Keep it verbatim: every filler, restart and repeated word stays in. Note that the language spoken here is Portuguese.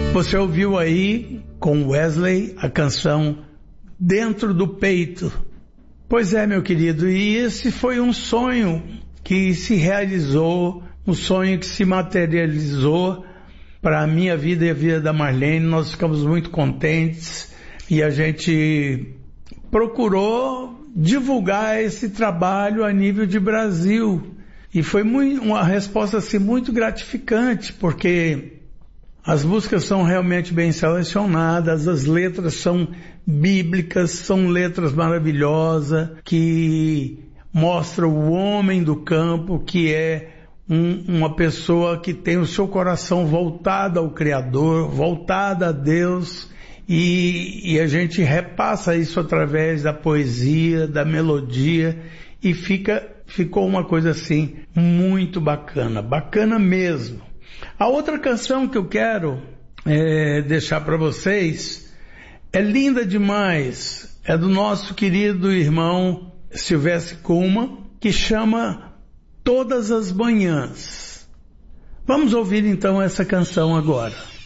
Você ouviu aí com Wesley a canção Dentro do Peito. Pois é, meu querido, e esse foi um sonho que se realizou, um sonho que se materializou para a minha vida e a vida da Marlene. Nós ficamos muito contentes e a gente procurou divulgar esse trabalho a nível de Brasil. E foi muito, uma resposta assim, muito gratificante, porque as músicas são realmente bem selecionadas, as letras são bíblicas, são letras maravilhosas, que mostram o homem do campo, que é um, uma pessoa que tem o seu coração voltado ao Criador, voltado a Deus, e, e a gente repassa isso através da poesia, da melodia, e fica, ficou uma coisa assim muito bacana, bacana mesmo. A outra canção que eu quero é, deixar para vocês é linda demais, é do nosso querido irmão Silvestre Kuma, que chama Todas as Manhãs. Vamos ouvir então essa canção agora.